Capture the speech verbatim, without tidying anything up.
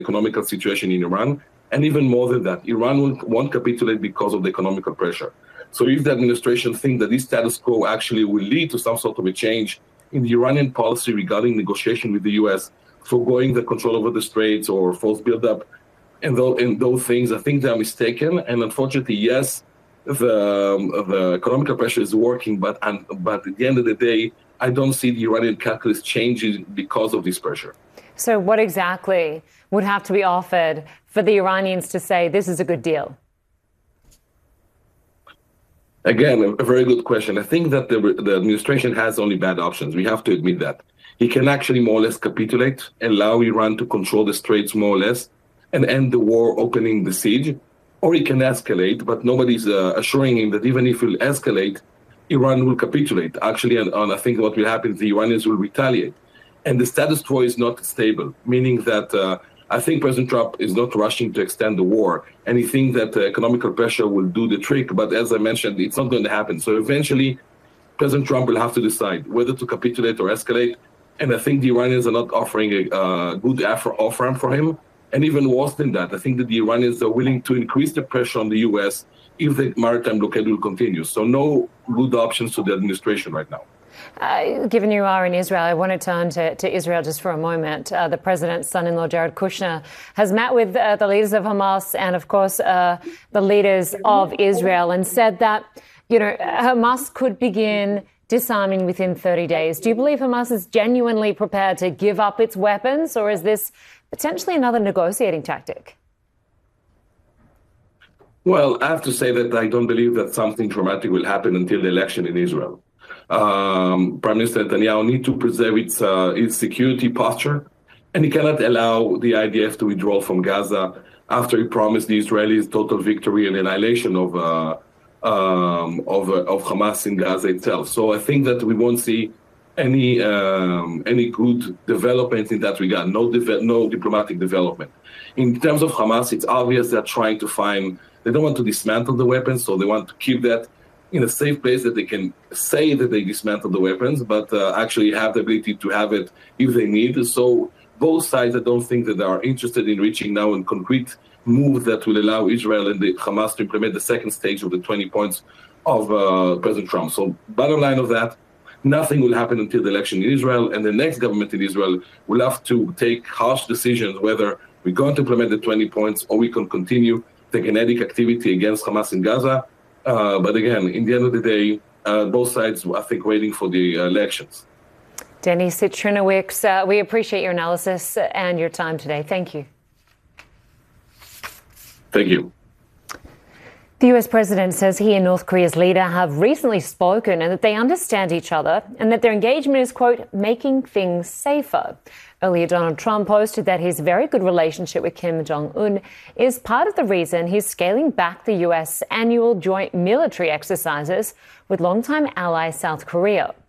economical situation in Iran. And even more than that, Iran will, won't capitulate because of the economical pressure. So if the administration thinks that this status quo actually will lead to some sort of a change in the Iranian policy regarding negotiation with the U S, foregoing the control over the straits or force buildup, and those, and those things, I think they are mistaken. And unfortunately, yes, the, um, the economical pressure is working, but, and, but at the end of the day, I don't see the Iranian calculus changing because of this pressure. So what exactly would have to be offered for the Iranians to say this is a good deal? Again, a, a very good question. I think that the, the administration has only bad options. We have to admit that. He can actually more or less capitulate, allow Iran to control the straits more or less, and end the war, opening the siege. Or he can escalate, but nobody's uh, assuring him that even if he'll escalate, Iran will capitulate. Actually, and, and I think what will happen is the Iranians will retaliate. And the status quo is not stable, meaning that uh, I think President Trump is not rushing to extend the war, and he thinks that uh, economical pressure will do the trick. But as I mentioned, it's not going to happen. So eventually, President Trump will have to decide whether to capitulate or escalate. And I think the Iranians are not offering a uh, good offer for him. And even worse than that, I think that the Iranians are willing to increase the pressure on the U S if the maritime blockade will continue. So no good options to the administration right now. Uh, given you are in Israel, I want to turn to, to Israel just for a moment. Uh, the president's son-in-law, Jared Kushner, has met with uh, the leaders of Hamas and, of course, uh, the leaders of Israel and said that, you know, Hamas could begin disarming within thirty days. Do you believe Hamas is genuinely prepared to give up its weapons, or is this potentially another negotiating tactic? Well, I have to say that I don't believe that something dramatic will happen until the election in Israel. Um, Prime Minister Netanyahu needs to preserve its, uh, its security posture, and he cannot allow the I D F to withdraw from Gaza after he promised the Israelis total victory and annihilation of uh, um, of, uh, of Hamas in Gaza itself. So I think that we won't see any um, any good development in that regard. No, de- no diplomatic development. In terms of Hamas, it's obvious they're trying to find. They don't want to dismantle the weapons, so they want to keep that in a safe place that they can say that they dismantle the weapons, but uh, actually have the ability to have it if they need. So both sides, I don't think that they are interested in reaching now a concrete move that will allow Israel and the Hamas to implement the second stage of the twenty points of uh, President Trump. So bottom line of that, nothing will happen until the election in Israel, and the next government in Israel will have to take harsh decisions whether we're going to implement the twenty points or we can continue the kinetic activity against Hamas in Gaza. Uh, but again, in the end of the day, uh, both sides, I think, waiting for the uh, elections. Denny Citrinowicz, uh, we appreciate your analysis and your time today. Thank you. Thank you. The U S president says he and North Korea's leader have recently spoken and that they understand each other and that their engagement is, quote, making things safer. Earlier, Donald Trump posted that his very good relationship with Kim Jong-un is part of the reason he's scaling back the U S annual joint military exercises with longtime ally South Korea.